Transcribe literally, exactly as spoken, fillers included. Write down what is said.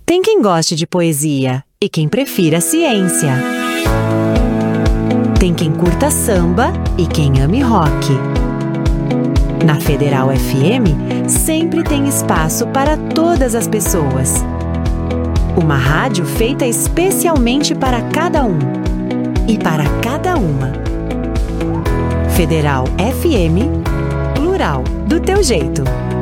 Tem quem goste de poesia e quem prefira ciência. Tem quem curta samba e quem ame rock. Na Federal F M, sempre tem espaço para todas as pessoas. Uma rádio feita especialmente para cada um e para cada uma. Federal F M, plural, do teu jeito.